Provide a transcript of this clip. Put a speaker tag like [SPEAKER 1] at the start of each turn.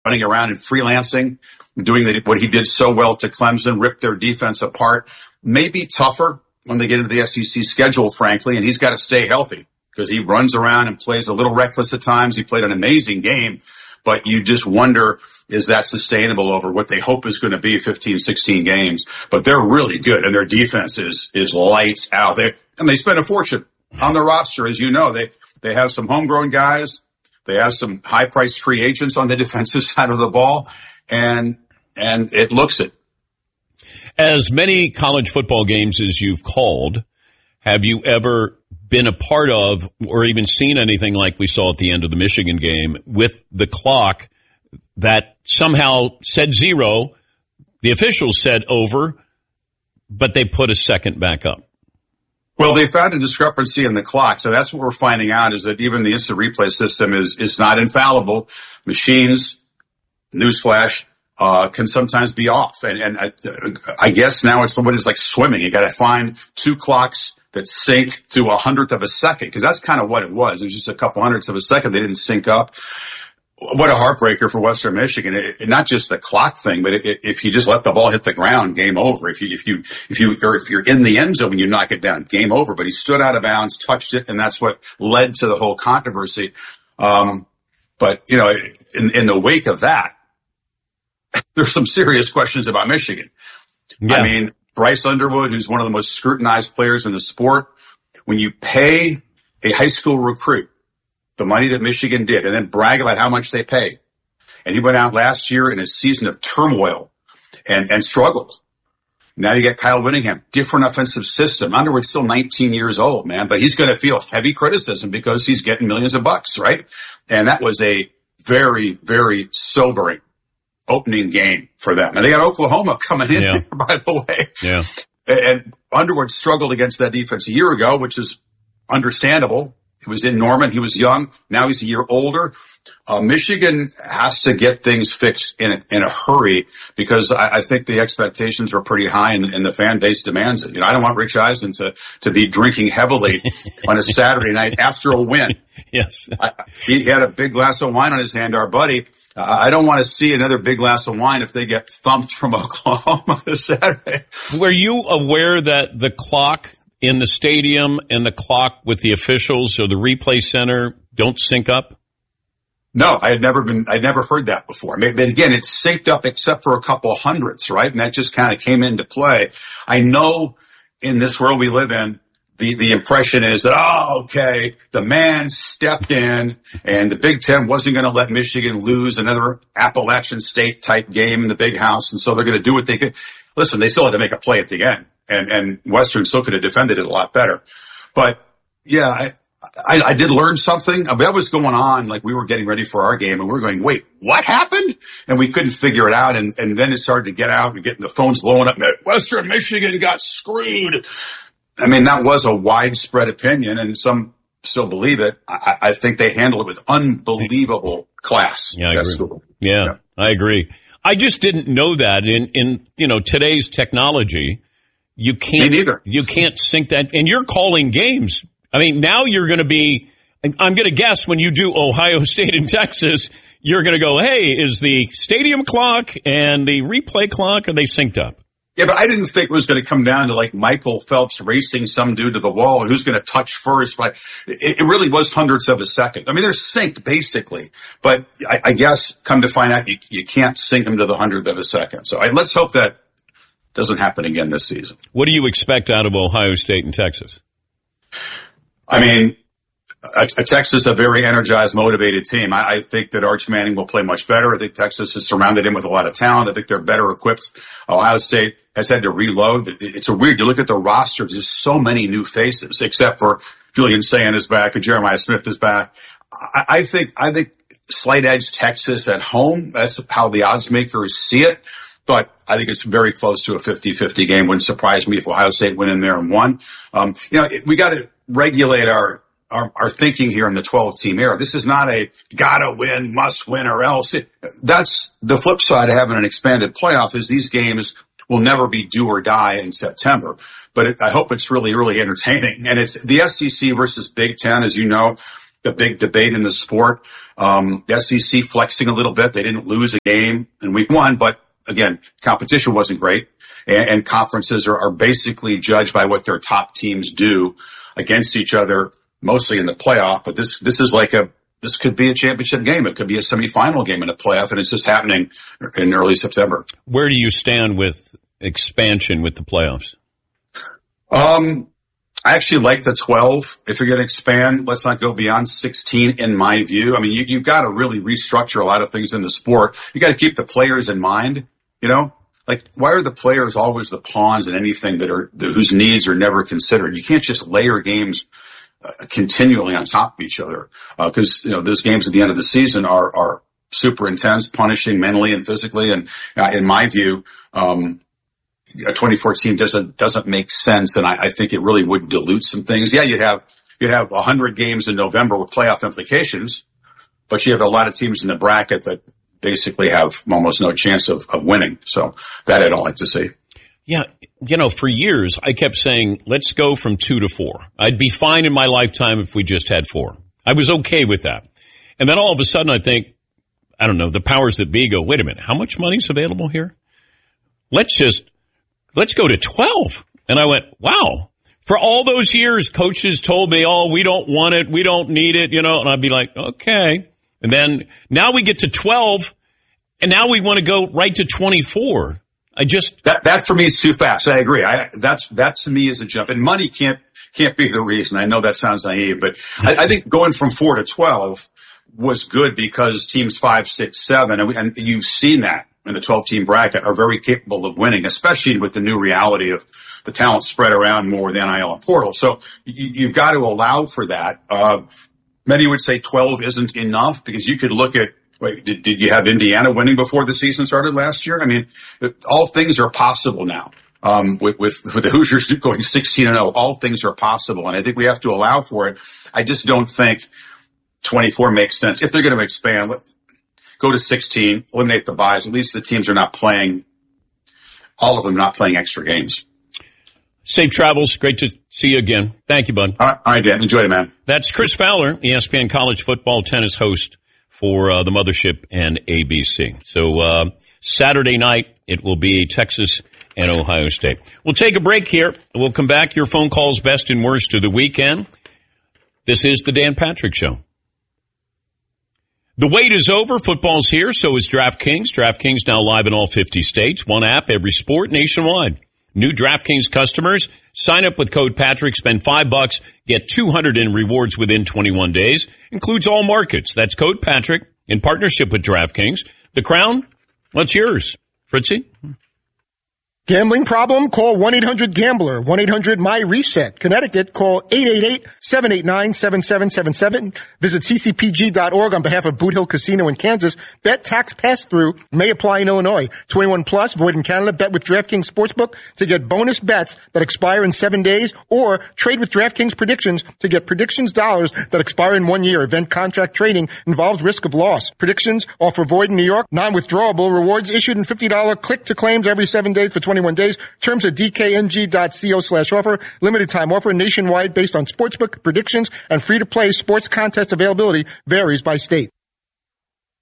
[SPEAKER 1] running around and freelancing, doing what he did so well to Clemson, ripped their defense apart. Maybe tougher when they get into the SEC schedule, frankly, and he's got to stay healthy because he runs around and plays a little reckless at times. He played an amazing game, but you just wonder, is that sustainable over what they hope is going to be 15, 16 games? But they're really good, and their defense is lights out. And they spend a fortune on their roster, as you know. They have some homegrown guys. They have some high-priced free agents on the defensive side of the ball, and it looks it.
[SPEAKER 2] As many college football games as you've called, have you ever been a part of or even seen anything like we saw at the end of the Michigan game with the clock that somehow said 0, the officials said over, but they put a second back up?
[SPEAKER 1] Well, they found a discrepancy in the clock, so that's what we're finding out, is that even the instant replay system is not infallible. Machines, newsflash, can sometimes be off. And I guess now it's somebody's like swimming. You got to find two clocks that sync to 100th of a second, because that's kind of what it was. It was just a couple hundredths of a second. They didn't sync up. What a heartbreaker for Western Michigan. Not just the clock thing, but if you just let the ball hit the ground, game over. If you're in the end zone and you knock it down, game over. But he stood out of bounds, touched it, and that's what led to the whole controversy. But you know, in the wake of that, there's some serious questions about Michigan. Yeah. I mean, Bryce Underwood, who's one of the most scrutinized players in the sport, when you pay a high school recruit the money that Michigan did and then brag about how much they pay, and he went out last year in a season of turmoil and struggled. Now you get Kyle Whittingham, different offensive system. Underwood's still 19 years old, man, but he's going to feel heavy criticism because he's getting millions of bucks, right? And that was a very, very sobering opening game for them. And they got Oklahoma coming in, yeah, by the way.
[SPEAKER 2] Yeah.
[SPEAKER 1] And Underwood struggled against that defense a year ago, which is understandable. He was in Norman. He was young. Now he's a year older. Michigan has to get things fixed in a hurry, because I think the expectations were pretty high and the fan base demands it. You know, I don't want Rich Eisen to be drinking heavily on a Saturday night after a win.
[SPEAKER 2] Yes.
[SPEAKER 1] He had a big glass of wine on his hand, our buddy. I don't want to see another big glass of wine if they get thumped from Oklahoma this Saturday.
[SPEAKER 2] Were you aware that the clock in the stadium and the clock with the officials or the replay center don't sync up?
[SPEAKER 1] No, I'd never heard that before. But again, it's synced up except for a couple of hundredths, right? And that just kind of came into play. I know in this world we live in, the impression is that, the man stepped in and the Big Ten wasn't going to let Michigan lose another Appalachian State type game in the Big House. And so they're going to do what they could. Listen, they still had to make a play at the end, and Western still could have defended it a lot better. But yeah, I did learn something. That was going on, like we were getting ready for our game and we were going, wait, what happened? And we couldn't figure it out. And then it started to get out and getting the phones blowing up. Western Michigan got screwed. I mean, that was a widespread opinion, and some still believe it. I think they handled it with unbelievable class.
[SPEAKER 2] Yeah, I agree. Yeah, I agree. I just didn't know that in today's technology, you can't sync that. And you're calling games. I mean, now you're going to be, I'm going to guess when you do Ohio State and Texas, you're going to go, hey, is the stadium clock and the replay clock, are they synced up?
[SPEAKER 1] Yeah, but I didn't think it was going to come down to like Michael Phelps racing some dude to the wall and who's going to touch first. It really was hundredths of a second. I mean, they're synced basically, but I guess come to find out you can't sync them to the hundredth of a second. So let's hope that doesn't happen again this season.
[SPEAKER 2] What do you expect out of Ohio State and Texas?
[SPEAKER 1] I mean, Texas is a very energized, motivated team. I think that Arch Manning will play much better. I think Texas has surrounded him with a lot of talent. I think they're better equipped. Ohio State has had to reload. It's weird. You look at the roster, there's just so many new faces, except for Julian Sayin is back and Jeremiah Smith is back. I think slight edge Texas at home. That's how the odds makers see it. But I think it's very close to a 50-50 game. Wouldn't surprise me if Ohio State went in there and won. We got to regulate our thinking here in the 12-team era. This is not a gotta win, must win or else. That's the flip side of having an expanded playoff, is these games will never be do or die in September. But I hope it's really, really entertaining. And it's the SEC versus Big Ten, as you know, the big debate in the sport. The SEC flexing a little bit. They didn't lose a game in week 1, but again, competition wasn't great. And conferences are basically judged by what their top teams do against each other, mostly in the playoff. But this could be a championship game. It could be a semifinal game in a playoff, and it's just happening in early September.
[SPEAKER 2] Where do you stand with expansion with the playoffs?
[SPEAKER 1] I actually like the 12. If you're going to expand, let's not go beyond 16 in my view. I mean, you've got to really restructure a lot of things in the sport. You got to keep the players in mind, you know? Like, why are the players always the pawns in anything whose needs are never considered? You can't just layer games continually on top of each other. Cause, those games at the end of the season are super intense, punishing mentally and physically. And in my view, a 24 team doesn't make sense. And I think it really would dilute some things. Yeah, you'd have 100 games in November with playoff implications, but you have a lot of teams in the bracket that basically have almost no chance of winning. So that I don't like to see.
[SPEAKER 2] Yeah. For years I kept saying, let's go from 2 to 4. I'd be fine in my lifetime if we just had 4. I was okay with that. And then all of a sudden I think, I don't know, the powers that be go, wait a minute, how much money's available here? Let's go to 12. And I went, wow. For all those years, coaches told me, oh, we don't want it. We don't need it, and I'd be like, okay. And then now we get to 12 and now we want to go right to 24. That
[SPEAKER 1] for me is too fast. I agree. That to me is a jump, and money can't be the reason. I know that sounds naive, but I think going from 4 to 12 was good because teams 5, 6, 7, and you've seen that in the 12-team bracket are very capable of winning, especially with the new reality of the talent spread around more than NIL and portal. So you've got to allow for that. Many would say 12 isn't enough because you could look at, did you have Indiana winning before the season started last year? I mean, all things are possible now. With the Hoosiers going 16-0, all things are possible. And I think we have to allow for it. I just don't think 24 makes sense. If they're going to expand, go to 16, eliminate the buys. At least the teams are not playing, all of them not playing extra games.
[SPEAKER 2] Safe travels. Great to see you again. Thank you, bud.
[SPEAKER 1] All right, Dan. Enjoy it, man.
[SPEAKER 2] That's Chris Fowler, ESPN college football tennis host for the Mothership and ABC. So Saturday night, it will be Texas and Ohio State. We'll take a break here. We'll come back. Your phone calls, best and worst of the weekend. This is the Dan Patrick Show. The wait is over. Football's here. So is DraftKings. DraftKings now live in all 50 states. One app, every sport nationwide. New DraftKings customers, sign up with code Patrick, spend $5, get $200 in rewards within 21 days. Includes all markets. That's code Patrick in partnership with DraftKings. The crown, what's yours? Fritzy?
[SPEAKER 3] Gambling problem? Call 1-800-GAMBLER. 1-800-MY-RESET. Connecticut, call 888-789-7777. Visit ccpg.org on behalf of Boot Hill Casino in Kansas. Bet tax pass-through may apply in Illinois. 21 plus, void in Canada. Bet with DraftKings Sportsbook to get bonus bets that expire in 7 days, or trade with DraftKings Predictions to get predictions dollars that expire in 1 year. Event contract trading involves risk of loss. Predictions offer void in New York. Non-withdrawable. Rewards issued in $50 click to claims every 7 days for 21 days. Terms at dkng.co/offer. Limited time offer nationwide based on sportsbook predictions, and free to play sports contest availability varies by state.